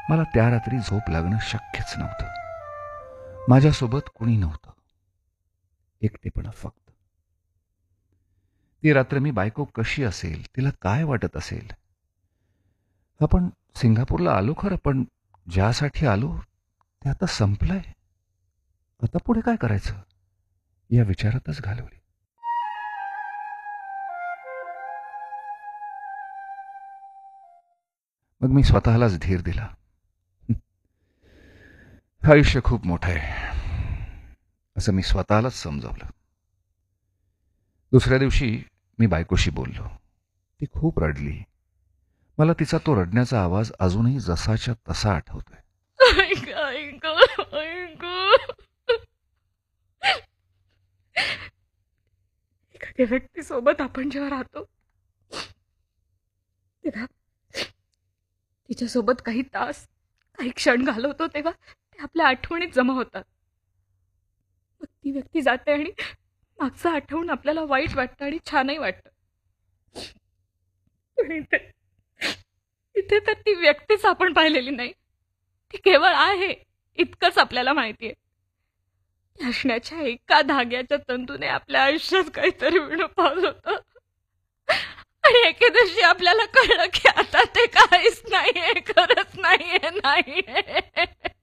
मला त्या रात्री झोप लागणं शक्यच नव्हतं. माझ्यासोबत कुणी नव्हतं, एकटेपणा फक्त. ती रात्र मी बायको कशी असेल, तिला काय वाटत असेल. आपण सिंगापूरला आलो खरं, पण ज्यासाठी आलो ते आता संपलंय. आता पुढे काय करायचं या विचारातच घालवली. मग मी स्वतःलाच धीर दिला. आयुष्य खूप मोठं आहे असं मी स्वतःलाच समजावलं. दुसऱ्या दिवशी मी बायकोशी बोललो. ती खूप रडली. मला तिचा तो रडण्याचा आवाज अजूनही जसाच्या तसा आठवतोय. ऐक ऐक ऐक एखाद्या व्यक्तीसोबत आपण जेव्हा राहतो तेव्हा तिच्यासोबत काही तास काही क्षण घालवतो तेव्हा ते आपल्या आठवणीत जमा होतात. मग ती व्यक्ती जाते आणि मागचं आठवून आपल्याला वाईट वाटतं आणि छानही वाटतं. पण इथे इथे तर ती व्यक्तीच आपण पाहिलेली नाही. ती केवळ आहे इतकंच आपल्याला माहितीये. असण्याच्या एका धाग्याच्या तंतूने आपल्या आयुष्यात काहीतरी विणं पावलं होतं आणि एके दिवशी आपल्याला कळलं की आता ते काहीच नाहीये, खरंच नाहीये, नाहीये.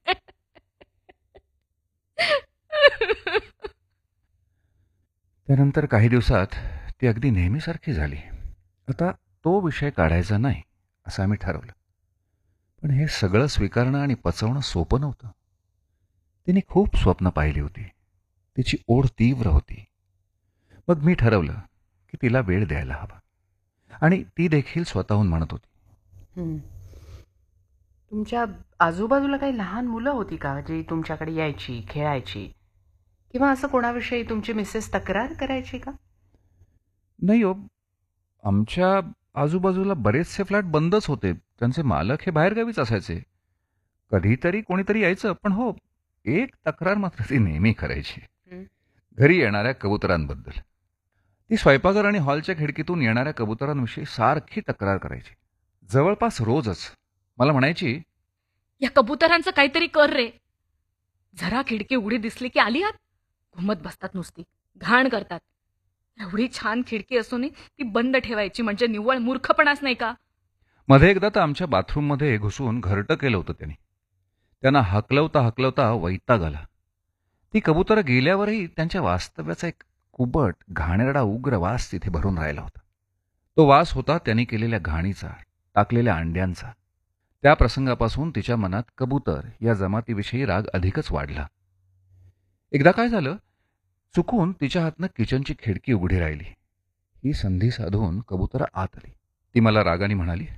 त्यानंतर काही दिवसात ती अगदी नेहमीसारखी झाली. आता तो विषय काढायचा नाही असं आम्ही ठरवलं. पण हे सगळं स्वीकारणं आणि पचवणं सोपं नव्हतं. तिने खूप स्वप्न पाहिली होती. तिची ओढ तीव्र होती. मग मी ठरवलं की तिला वेळ द्यायला हवा. आणि ती देखील स्वतःहून म्हणत होती. हं. तुमच्या आजूबाजूला काही लहान मुलं होती का जी तुमच्याकडे यायची, खेळायची? किंवा असं कोणाविषयी तुमची मिसेस तक्रार करायची का? नाही हो, आमच्या आजूबाजूला बरेचसे फ्लॅट बंदच होते. त्यांचे मालक हे बाहेरगावीच असायचे. कधीतरी कोणीतरी यायचं, पण हो, एक तक्रार मात्र ती नेहमी करायची. हं. घरी येणाऱ्या कबुतरांबद्दल. ती स्वयंपाकघर आणि हॉलच्या खिडकीतून येणाऱ्या कबुतरांविषयी सारखी तक्रार करायची. जवळपास रोजच. मला म्हणायची, या कबुतरांचं काहीतरी कर रे. जरा खिडकी उघडी दिसली की आली आत. घुमत बसतात नुसती, घाण करतात. एवढी छान खिडकी असूनही ती बंद ठेवायची म्हणजे निव्वळ मूर्खपणाच नाही का? मध्ये एकदा तर आमच्या बाथरूममध्ये घुसून घरटं केलं होतं त्यांनी. त्यांना हकलवता हकलवता वैताग आला. ती कबुतरं गेल्यावरही त्यांच्या वास्तव्याचा एक कुबट, घाणेरडा उग्र वास तिथे भरून राहिला होता. तो वास होता त्यांनी केलेल्या घाणीचा, टाकलेल्या अंड्यांचा. त्या प्रसंगापासून तिच्या मनात कबूतर या जमातीविषयी राग अधिकच वाढला. एकदा काय झालं, चुकून तिच्या हातनं किचनची खिडकी उघडी राहिली. ही संधी साधून कबुतरं आत आली. ती मला रागाने म्हणाली,